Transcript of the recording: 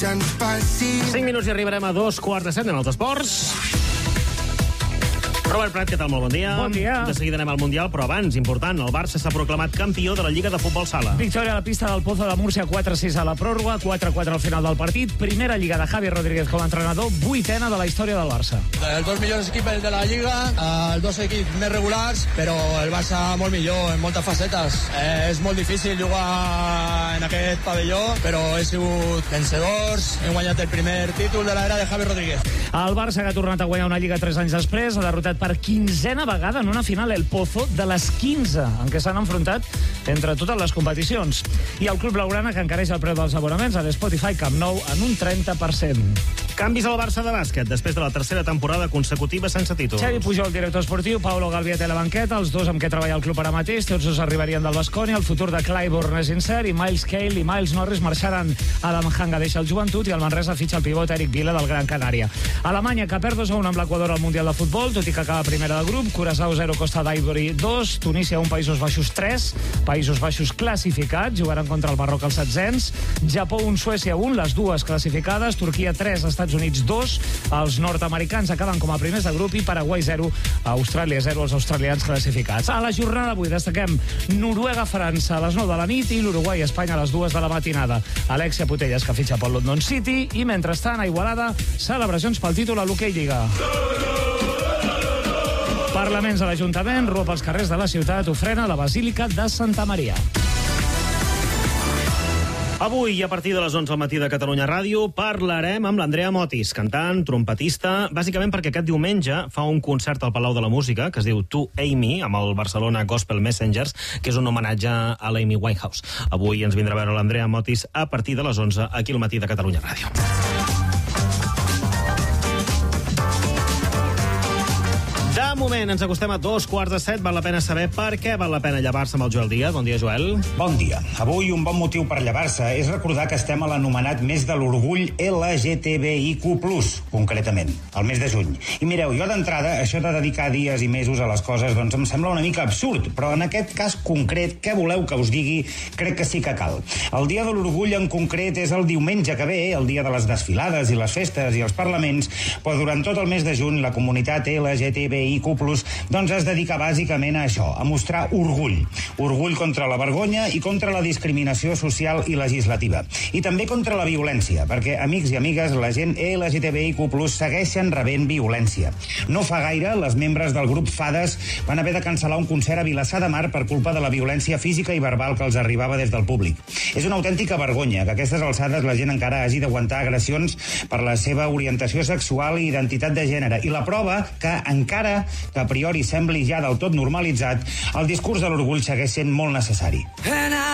5 minuts i arribarem a 2:45 en els esports. Robert Prat, què tal? Molt bon dia. Bon dia. De seguida anem al Mundial, però abans, important, el Barça s'ha proclamat campió de la Lliga de Futbol Sala. Victòria a la pista del Pozo de Múrcia, 4-6 a la pròrroga, 4-4 al final del partit. Primera Lliga de Javi Rodríguez com a entrenador, 8ena de la història del Barça. Els dos millors equips de la Lliga, els dos equips més regulars, però el Barça molt millor en moltes facetes. És molt difícil jugar en aquest pavelló, però he sigut vencedors, he guanyat el primer títol de l'era de Javi Rodríguez. El Barça, que ha tornat a guanyar una Lliga 3 anys després, ha derrotat per 15a vegada en una final el Pozo de les 15 en què s'han enfrontat entre totes les competicions. I el club blaugrana, que encareix el preu dels abonaments a l'Spotify Camp Nou en un 30%. Canvis al Barça de bàsquet després de la tercera temporada consecutiva sense títol. Xavi Pujol, director esportiu, Paulo Galviete a la banqueta, els dos amb què treballa el club ara mateix, tots dos arribarien del Baskonia, el futur de Clyburn és incert, i Miles Cale i Miles Norris marxaran. Adam Hanga deixa el Joventut i el Manresa fitxa el pivot Eric Vila del Gran Canària. Alemanya, que perd 2-1 amb l'Equador al Mundial de Futbol, tot i que acaba primera del grup. Curaçao 0, Costa d'Ivori 2, Tunísia 1, Països Baixos 3, Països Baixos classificats, jugaran contra el Marroc als setzents, Japó 1, Suècia 1, les dues classificades, Turquia 3, Estats Units 2, els nord-americans acaben com a primers de grup i Paraguai 0, Austràlia 0, els australians classificats. A la jornada d'avui destaquem Noruega-França a les 9 de la nit i l'Uruguai-Espanya a les 2 de la matinada. Alexia Putellas, que fitxa pel London City, i mentrestant a Igualada, celebracions pel títol a l'Hockey Lliga. Parlaments a l'Ajuntament, rua pels carrers de la ciutat, ofrena la Basílica de Santa Maria. Avui, a partir de les 11 al matí de Catalunya Ràdio, parlarem amb l'Andrea Motis, cantant, trompetista, bàsicament perquè aquest diumenge fa un concert al Palau de la Música, que es diu To Amy, amb el Barcelona Gospel Messengers, que és un homenatge a l'Amy Winehouse. Avui ens vindrà a veure l'Andrea Motis a partir de les 11 aquí al matí de Catalunya Ràdio. De moment, ens acostem a 7:15. Val la pena saber per què val la pena llevar-se amb el Joel Díaz. Bon dia, Joel. Bon dia. Avui un bon motiu per llevar-se és recordar que estem a l'anomenat mes de l'orgull LGTBIQ+, concretament, el mes de juny. I mireu, jo d'entrada, això de dedicar dies i mesos a les coses, doncs em sembla una mica absurd, però en aquest cas concret, què voleu que us digui? Crec que sí que cal. El dia de l'orgull en concret és el diumenge que ve, el dia de les desfilades i les festes i els parlaments, però durant tot el mes de juny la comunitat LGTBIQ+, doncs es dedica bàsicament a això, a mostrar orgull. Orgull contra la vergonya i contra la discriminació social i legislativa. I també contra la violència, perquè, amics i amigues, la gent LGTBIQ+ segueixen rebent violència. No fa gaire, les membres del grup Fades van haver de cancel·lar un concert a Vilassar de Mar per culpa de la violència física i verbal que els arribava des del públic. És una autèntica vergonya que a aquestes alçades la gent encara hagi d'aguantar agressions per la seva orientació sexual i identitat de gènere. I la prova que encara que a priori sembli ja del tot normalitzat, el discurs de l'orgull segueix sent molt necessari.